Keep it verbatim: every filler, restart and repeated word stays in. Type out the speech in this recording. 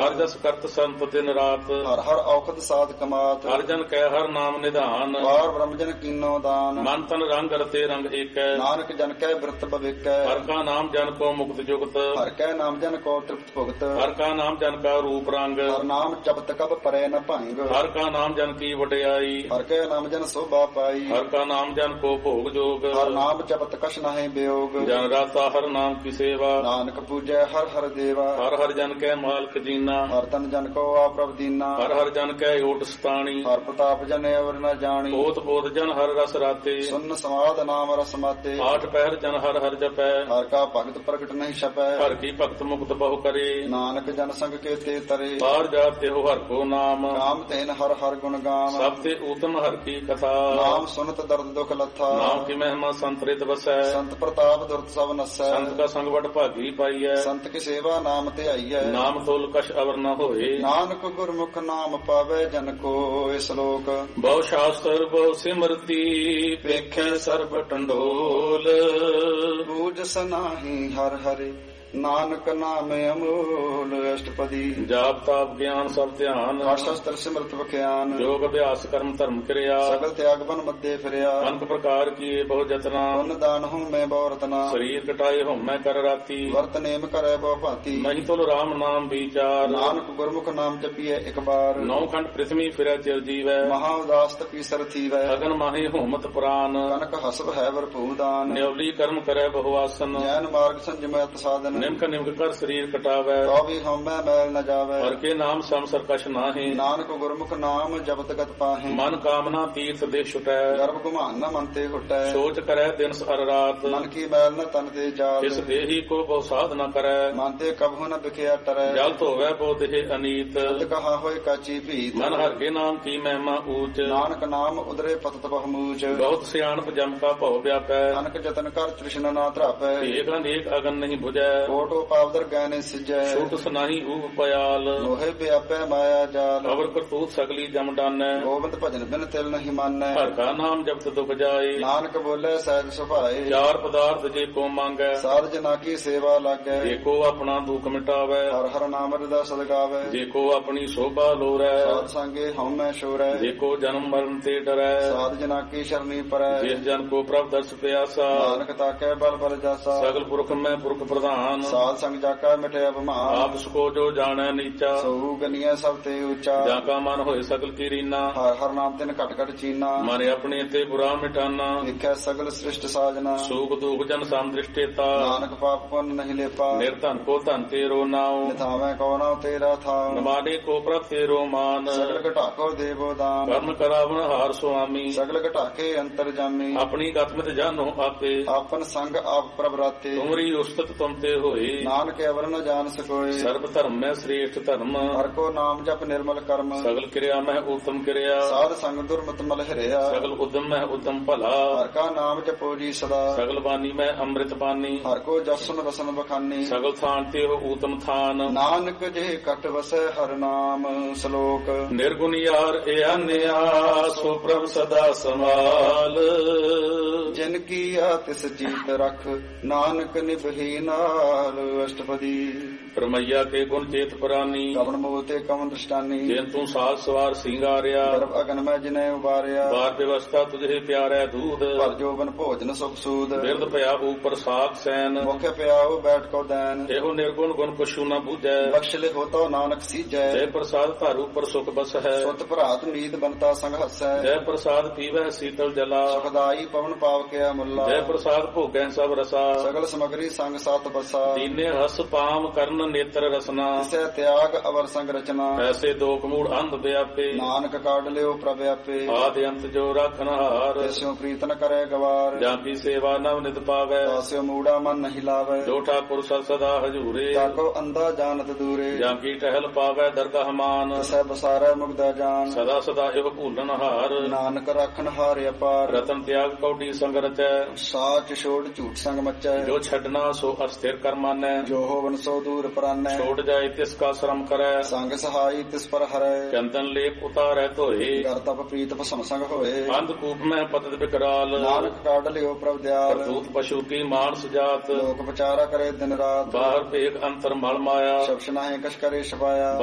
ਹਰ ਜਸ ਕਰਤ ਸੰਤ ਦਿਨ ਰਾਤ। ਹਰ ਹਰ ਔਖਦ ਸਾਧ ਕਮਾਤ। ਹਰ ਜਨ ਕੈ ਹਰ ਨਾਮ ਨਿਧਾਨ। ਵਾਰ ਬ੍ਰਹਮ ਜਨ ਕੀਨੋ ਦਾਨ। ਮਨ ਤਨ ਰੰਗ ਰਤੇ ਰੰਗ ਏਕੈ। ਨਾਨਕ ਜਨ ਕੈ ਬਿਰਤ ਭਵਿਕੈ। ਹਰ ਕਾ ਨਾਮ ਜਨ ਕੋ ਮੁਕਤ ਜੁਗਤ। ਹਰ ਕੈ ਨਾਮ ਜਨ ਕੋ ਤ੍ਰਿਪਤ ਭੁਗਤ। ਹਰ ਕਾ ਨਾਮ ਜਨ ਕਾ ਰੂਪ ਰੰਗ। ਹਰ ਨਾਮ ਜਪਤ ਕਬ ਪਰੈ ਨ ਭੰਗ। ਹਰ ਕਾ ਨਾਮ ਜਨ ਕੀ ਵਡਿਆਈ। ਹਰ ਕੈ ਨਾਮ ਜਨ ਸੋਭਾ ਪਾਈ। ਹਰ ਕਾ ਨਾਮ ਜਨ ਕੋ ਭੋਗ ਜੋਗ। ਹਰ ਨਾਮ ਜਪਤ ਕਛ ਨਾਹਿ ਬਿਯੋਗ। ਜਨ ਰਾਤਾ ਹਰ ਨਾਮ ਕੀ ਸੇਵਾ। ਨਾਨਕ ਪੂਜੈ ਹਰ ਹਰ ਦੇਵਾ। ਹਰ ਹਰ ਜਨ ਕੈ ਮਾਲਕ ਜੀਨਾ। ਹਰ ਤਨ ਜਨ ਕੋ ਆਪ੍ਰਭ ਦੀਨਾ। ਹਰ ਹਰ ਜਨ ਕੈ ਓਟ ਸਤਾਣੀ। ਹਰ ਪ੍ਰਤਾਪ ਜਨ ਅਵਰ ਨ ਜਾਣੀ। ਓਤ ਬੋਧ ਜਨ ਹਰ ਰਸ ਰਾਤੇ। ਸੁਨ ਸਮਾਦ ਨਾਮ ਰਸ ਮਾਤੇ। ਆਠ ਪਹਿਰ ਜਨ ਹਰ ਹਰ ਜਪੈ। ਹਰ ਕਾ ਭਗਤ ਪ੍ਰਗਟ ਨਹੀਂ ਛਪੈ। ਹਰ ਕੀ ਭਗਤ ਮੁਕਤ ਬਹੁ ਕਰੇ। ਨਾਨਕ ਜਨ ਸੰਗ ਕੇ ਤੇ ਤਰੇ। ਬਾਹਰ ਜਾਤੇ ਹੋ ਹਰ ਕੋ ਨਾਮ। ਨਾਮ ਤੈਨ ਹਰ ਹਰ ਗੁਣ ਗਾਮ। ਸਭ ਤੇ ਊਤਮ ਹਰ ਕੀ ਕਥਾ। ਨਾਮ ਸੁਨਤ ਦਰਦ ਦੁਖ ਲੱਥਾ। ਨਾਮ ਕੀ ਮਹਿਮਾ ਸੰਤਰਿਤ ਵਸੈ। ਸੰਤ ਪ੍ਰਤਾਪ ਦੁਰਤ ਸਭ ਨਸੈ। ਸੰਤ ਕਾ ਸੰਗ ਵਡ ਭਾਗੀ ਪਾਈਐ। ਸੰਤ ਕੀ ਸੇਵਾ ਨਾਮ ਤੇ ਆਈਐ। ਨਾਮ ਤੋਲ ਕਛ ਅਵਰ ਨ ਹੋਏ। ਨਾਨਕ ਗੁਰਮੁਖ ਨਾਮ ਪਾਵੇ ਜਨ ਕੋ। ਸ਼ਲੋਕ ਬਹੁ ਸ਼ਾਸਤਰ ਬਹੁ ਸਿਮਰਤੀ। ਵੇਖੈ ਸਰਬ ਟੰਡੋਲ। ਬੂਝ ਸਨਾਹੀ ਹਰ ਹਰਿ। ਨਾਨਕ ਨਾਮ ਅਮੋਲ। ਅਸ਼ਟਪਦੀ ਜਾਪ ਤਾਪ ਗਿਆਨ ਸਭ ਧਿਆਨ। ਸ਼ਸਤਰ ਸਿਮਰਤ ਬਖਿਆਨ। ਜੋਗ ਅਭਿਆਸ ਕਰਮ ਧਰਮ ਕਿਰਿਆ। ਸਗਲ ਤਿਆਗ ਬਨ ਮੱਦੇ ਫਿਰਿਆ। ਅਨਕ ਪ੍ਰਕਾਰ ਕੀਏ ਬਹੁ ਜਤਨਾ। ਪੁੰਨ ਦਾਨ ਹੂੰ ਮੈਂ ਬਹੁ ਰਤਨਾ। ਸਰੀਰ ਕਟਾਏ ਹਉਮੈ ਕਰ ਰਾਤੀ। ਵਰਤ ਨੇਮ ਕਰੈ ਬਹੁ ਭਾਂਤੀ। ਨਹੀਂ ਤੁਲ ਰਾਮ ਨਾਮ ਵਿਚਾਰ। ਨਾਨਕ ਗੁਰਮੁਖ ਨਾਮ ਜਪੀਐ ਇਕ ਬਾਰ। ਨੌ ਖੰਡ ਪ੍ਰਿਥਵੀ ਫਿਰੈ ਚਿਰ ਜੀਵੈ। ਮਹਾ ਉਦਾਸ ਤਪੀ ਸਰ ਥੀਵੈ। ਅਗਨ ਮਾਹੇ ਹੋਮਤ ਪ੍ਰਾਨ। ਕਨਕ ਹਸਬ ਹੈ ਵਰਪੂ ਦਾਨ। ਨਿਉਲੀ ਕਰਮ ਕਰੈ ਬਹੁ ਆਸਨ। ਜੈਨ ਮਾਰਗ ਸੰਜਮੈ ਸਾਧਨ। ਨਿਮਕ ਨਿਮਕ ਕਰ ਸਰੀਰ ਕਟਾਵੈ। ਤੋ ਵੀ ਹਉਮੈ ਮੈਲ ਨ ਜਾਵੈ। ਹਰ ਕੇ ਨਾਮ ਸਮ ਸਰਕਸ਼ ਨਾਹੀ। ਨਾਨਕ ਗੁਰਮੁਖ ਨਾਮ ਜਪਤ ਗਤ ਪਾਹੇ। ਮਨ ਕਾਮਨਾ ਤੀਰਥ ਦੇ ਛੁਟੈ। ਗਰਭ ਗੁਮਾਨ ਨ ਮਨ ਤੇ ਹੁਟੈ। ਸੋਚ ਕਰੈ ਦਿਨ ਅਰ ਰਾਤ। ਮਨ ਕੀ ਮੈਲ ਨ ਤਨ ਤੇ ਜਾਲ। ਇਸ ਦੇਹੀ ਕੋ ਬਹੁ ਸਾਧ ਨ ਕਰੈ। ਮਨ ਤੇ ਕਬਹੁ ਨ ਬਿਖਿਆ ਟਰੈ। ਜਲ ਧੋਵੈ ਬਹੁ ਦੇਹ ਅਨੀਤ। ਤਦ ਕਹਾ ਹੋਏ ਕਾਚੀ ਭੀਤ। ਮਨ ਹਰ ਕੇ ਨਾਮ ਕੀ ਮਹਿਮਾ ਊਚ। ਨਾਨਕ ਨਾਮ ਉਦਰੇ ਪਤਤ ਬਹੁਮੂਚ। ਬਹੁਤ ਸਿਆਣਪ ਜਮ ਕਾ ਭਉ ਵਿਆਪੈ। ਅਨਕ ਜਤਨ ਕਰ ਤ੍ਰਿਸ਼ਨਾ ਨਾ ਧਰਾਪੈ। ਏਕ ਅਨੇਕ ਅਗਨ ਨਹੀਂ 부ਜੈ। ਕੋਟੋ ਪਾਵਦਰ ਗੈਨੇ ਸਿਜੈ। ਛੂਟ ਸੁਨਾਹੀ ਊਪ ਪਿਆਲ। ਲੋਹੇ ਵਿਆਪੈ ਮਾਇਆ ਜਾਲ। ਅਵਰ ਕਰਤੂਤ ਸਗਲੀ ਜਮ ਡਾਨੈ। ਗੋਬਿੰਦ ਭਜਨ ਬਿਨ ਤਿਲ ਨਹੀਂ ਮਾਨੈ। ਹਰ ਕਾ ਨਾਮ ਜਪਤ ਦੁਖ ਜਾਏ। ਨਾਨਕ ਬੋਲੇ ਸਹਿਜ ਸੁਭਾਏ। ਚਾਰ ਪਦਾਰਥ ਜੇ ਕੋ ਮੰਗੈ। ਸਾਧ ਜਨਾ ਕੀ ਸੇਵਾ ਲਾਗੈ। ਜੇ ਕੋ ਆਪਣਾ ਦੁਖ ਮਿਟਾਵੈ। ਹਰ ਹਰ ਨਾਮ ਰਦਾ ਸਦ ਗਾਵੈ। ਜੇ ਕੋ ਆਪਣੀ ਸੋਭਾ ਲੋਰੈ। ਸਾਧ ਸੰਗੇ ਹਉਮੈ ਛੋਰੈ। ਜੇ ਕੋ ਜਨਮ ਮਰਨ ਤੇ ਡਰੈ। ਸਾਧ ਜਨਾ ਕੀ ਸ਼ਰਨੀ ਪਰੈ। ਜਿਸ ਜਨ ਕੋ ਪ੍ਰਭ ਦਰਸ ਪਿਆਸਾ। ਨਾਨਕ ਤਾਕੈ ਬਲ ਬਲ ਜਾਸਾ। ਸਗਲ ਪੁਰਖ ਮੈਂ ਪੁਰਖ ਪ੍ਰਧਾਨ। ਸਾਧ ਸੰਗ ਜਾਕਾ ਮਿਟਿਆ ਬਮਾਨ। ਆਪ ਸਕੋ ਜੋ ਜਾਣੈ ਨੀਚਾ। ਸੋ ਗਨੀਐ ਸਭ ਤੇ ਉੱਚਾ। ਜਾਂ ਕਾ ਮਨ ਹੋਏ ਸਗਲ ਕੀ ਰੀਨਾ। ਹਰ ਹਰ ਨਾਮ ਤਿਨ ਘਟ ਘਟ ਚੀਨਾ। ਮਨ ਆਪਣੇ ਤੇ ਬੁਰਾ ਮਿਟਾਨਾ। ਦੇਖੈ ਸਗਲ ਸ੍ਰਿਸ਼ਟ ਸਾਜਨਾ। ਸੂਖ ਦੁਖ ਜਨ ਸੰਦ੍ਰਿਸ਼ਟੇਤਾ। ਨਾਨਕ ਪਾਪ ਪੁੰਨ ਨਹੀਂ ਲੇਪਾ। ਨਿਰਧਨ ਕੋ ਧਨ ਤੇਰੋ ਨਾਉ। ਨਿਥਾਵੈ ਕੋ ਨਾਉ ਤੇਰਾ ਥਾਉ। ਨਮਾਡੇ ਕੋ ਪ੍ਰਭ ਤੇਰੋ ਮਾਨ। ਸਗਲ ਘਟਾਕੋ ਦੇਵੋ ਦਾਨ। ਕਰਮ ਕਰਾਵਨ ਹਾਰ ਸੁਆਮੀ। ਸਗਲ ਘਟਾਕੇ ਅੰਤਰ ਜਾਮੀ। ਆਪਣੀ ਗਤਮਿਤ ਜਾਨੋ ਆਪੇ। ਆਪਨ ਸੰਗ ਆਪ ਪ੍ਰਭ ਰਾਤੇ। ਤੁਮਰੀ ਉਸਤਤ ਤੁਮ ਤੇ ਹੋਏ। ਨਾਨਕ ਅਵਰ ਨ ਜਾਣ ਸਕੋਏ। ਸਰਬ ਧਰਮ ਮੈਂ ਸ੍ਰੇਸ਼ਟ ਧਰਮ। ਹਰ ਕੋ ਨਾਮ ਜਪ ਨਿਰਮਲ ਕਰਮ। ਸਗਲ ਕਿਰਿਆ ਮੈਂ ਉਤਮ ਕਿਰਿਆ। ਸਾਧ ਸੰਗ ਦੁਰਮਤ ਮਲ ਹਰਿਆ। ਸਗਲ ਉਦਮ ਮੈਂ ਉਦਮ ਭਲਾ। ਹਰ ਕਾ ਨਾਮ ਜਪੋ ਜੀ ਸਦਾ। ਸਗਲ ਬਾਣੀ ਮੈਂ ਅੰਮ੍ਰਿਤ ਪਾਨੀ। ਹਰ ਕੋ ਜਸਨ ਰਸਨ ਬਖਾਨੀ। ਸਗਲ ਥਾਨ ਤੇ ਹੋ ਊਤਮ ਥਾਨ। ਨਾਨਕ ਜੇ ਕਟ ਵਸੈ ਹਰ ਨਾਮ। ਸ਼ਲੋਕ ਨਿਰਗੁਣ ਯਾਰ ਇਆਨਿਆ। ਸੋ ਪ੍ਰਭ ਸਦਾ ਸਮਾਲ। ਜਿਨ ਕੀਆ ਤਿਸ ਜੀਤ ਰਖ। ਨਾਨਕ ਨਿਭੀ ਨਾਲ। ਅਸ਼ਟਪਦੀ ਪਰਮਈਆ ਕੇ ਗੁਣ ਚੇਤ ਪੁਰਾਨੀ। ਕਵਨ ਮੋਹ ਤੇ ਕਵਨ ਦ੍ਰਿਸ਼ਟਾਨੀ। ਜਿਨ ਤੂੰ ਸਾਜ ਸਵਾਰ ਸਿੰਗਾਰਿਆ। ਗਰਭ ਅਗਨ ਮੈਂ ਜਿਨੈ ਉਬਾਰਿਆ। ਬਾਰ ਵਿਵਸਥਾ ਤੁਝੇ ਪਿਆਰੈ ਦੂਧ। ਭਰ ਜੋਬਨ ਭੋਜਨ ਸੁਖ ਸੂਦ। ਬਿਰਦ ਪਿਆ ਉਪਰ ਸਾਖ ਸੈਨ। ਮੁਖ ਪਿਆਉ ਬੈਠ ਕੋ ਦੈਨ। ਇਹੋ ਨਿਰਗੁਣ ਗੁਣ ਪਛੂ ਨ ਬੂਝੈ। ਬਖਸ਼ ਲੇ ਹੋਤੋ ਨਾਨਕ ਸੀਜੈ। ਜੈ ਪ੍ਰਸਾਦ ਧਾਰ ਉਪਰ ਸੁਖ ਬਸ ਹੈ। ਸੁਤ ਭਰਾਤ ਨੀਤ ਬਨਤਾ ਸੰਗ ਹਸੈ। ਜੈ ਪ੍ਰਸਾਦ ਪੀਵੈ ਸੀਤਲ ਜਲਾ। ਸੁਖਦਾਈ ਪਵਨ ਪਾਵ ਕਿਆ ਮੁੱਲਾ। ਜੈ ਪ੍ਰਸਾਦ ਭੋਗੈ ਸਭ ਰਸਾ। ਸਗਲ ਸਮਗਰੀ ਸੰਗ ਸਤ ਬਸਾ। ਦੀਨੇ ਹਸ ਪਾਮ ਕਰਨ ਨੇਤਰ ਰਸਨਾ। ਤਿਸੈ ਤਿਆਗ ਅਵਰ ਸੰਗ ਰਚਨਾ। ਐਸੇ ਦੋਖ ਮੂੜ ਅੰਧ ਵਿਆਪੇ। ਨਾਨਕ ਕਾਢ ਲਿਓ ਪ੍ਰਭ ਆਪੇ। ਆਦ ਅੰਤ ਜੋ ਰਾਖਨ ਹਾਰ। ਤਿਸਿਓ ਪ੍ਰੀਤ ਨ ਕਰੈ ਗਵਾਰ। ਜਾਂ ਕੀ ਸੇਵਾ ਨਵ ਨਿਤ ਪਾਵੈ। ਤਾਸਿਓ ਮੂੜਾ ਮਨ ਨਹੀਂ ਲਾਵੈ। ਜੋ ਠਾਕੁਰ ਸਦ ਸਦਾ ਹਜੂਰੇ। ਤਾਕੋ ਅੰਧਾ ਜਾਣਤ ਦੂਰੇ। ਜਾਂ ਕੀ ਟਹਿਲ ਪਾਵੈ ਦਰਗਾਹ ਮਾਨ। ਤਿਸੈ ਬਸਾਰੈ ਮੁਗਦਾ ਜਾਨ। ਸਦਾ ਸਦਾ ਇਹੋ ਭੂਲਨ ਹਾਰ। ਨਾਨਕ ਰਾਖਨ ਹਾਰ ਅਪਾਰ। ਰਤਨ ਤਿਆਗ ਕੌਡੀ ਸੰਗ ਰਚੈ। ਸਾਚ ਛੋੜ ਝੂਠ ਸੰਗ ਮਚੈ। ਜੋ ਛੱਡਣਾ ਸੋ ਅਸਥਿਰ ਕਰ ਮਾਨੈ। ਜੋ ਹੋਵਨ ਸੋ ਦੂਰ ਪਰਾਨੈ। ਛੋੜ ਜਾਏ ਤਿਸ ਕਾ ਸ਼ਰਮ ਕਰੈ। ਸੰਗ ਸਹਾਈ ਤਿਸ ਪਰ ਹਰੈ। ਚੰਦਨ ਲੇਪ ਉਤਾਰੈ ਧੋਏ। ਕਰ ਤਪ ਪ੍ਰੀਤ ਭਸਮ ਸੰਗ ਹੋਏ। ਅੰਧ ਕੂਪ ਮੈਂ ਪਤਿਤ ਬਿਕਰਾਲ। ਨਾਨਕ ਕਾਢ ਲਿਓ ਪ੍ਰਭ ਦਿਆਲ। ਕਰਤੂਤ ਪਸ਼ੂ ਕੀ ਮਾਨਸ ਜਾਤ। ਲੋਕ ਵਿਚਾਰਾ ਕਰੇ ਦਿਨ ਰਾਤ। ਬਾਹਰ ਭੇਖ ਅੰਤਰ ਮਲ ਮਾਇਆ। ਸ਼ਬਦ ਨਾਹੀ ਕਛ ਕਰੇ ਛਪਾਇਆ।